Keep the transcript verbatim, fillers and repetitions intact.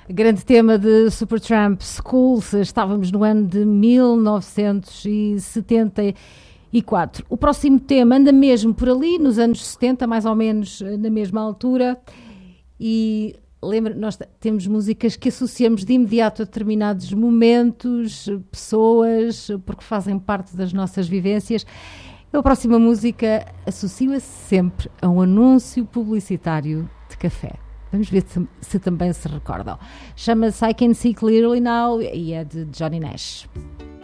Grande tema de Supertramp, Schools. Estávamos no ano de mil novecentos e setenta e quatro. O próximo tema anda mesmo por ali, nos anos setenta, mais ou menos na mesma altura. E lembra, nós temos músicas que associamos de imediato a determinados momentos, pessoas, porque fazem parte das nossas vivências. A próxima música associa-se sempre a um anúncio publicitário de café. Vamos ver se, se também se recordam. Chama-se I Can See Clearly Now e é de Johnny Nash.